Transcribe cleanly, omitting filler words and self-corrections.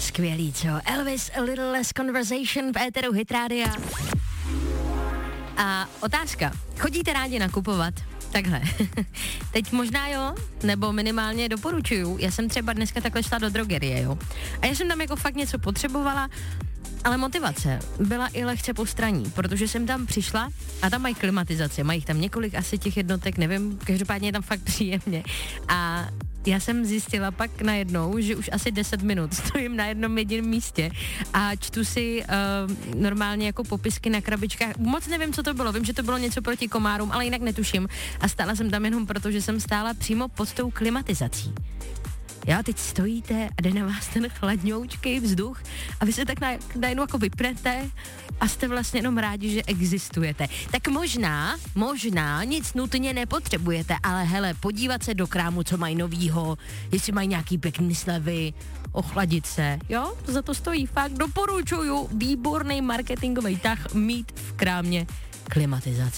skvělý, co? Elvis, A Little Less Conversation v éteru Hit Rádia. A otázka, chodíte rádi nakupovat? Takhle, teď možná jo, nebo minimálně doporučuju, já jsem třeba dneska takhle šla do drogerie, jo. A já jsem tam jako fakt něco potřebovala, ale motivace byla i lehce postranní, protože jsem tam přišla a tam mají klimatizaci, mají tam několik asi těch jednotek, nevím, každopádně je tam fakt příjemně. A já jsem zjistila pak najednou, že už asi 10 minut stojím na jednom jediném místě a čtu si normálně jako popisky na krabičkách. Moc nevím, co to bylo, vím, že to bylo něco proti komárům, ale jinak netuším. A stála jsem tam jenom proto, že jsem stála přímo pod tou klimatizací. Jo, teď stojíte a jde na vás ten chladňoučkej vzduch a vy se tak najednou jako vypnete a jste vlastně jenom rádi, že existujete. Tak možná nic nutně nepotřebujete, ale hele, podívat se do krámu, co mají novýho, jestli mají nějaký pěkný slevy, ochladit se, jo, za to stojí fakt, doporučuju, výborný marketingový tah mít v krámě klimatizaci.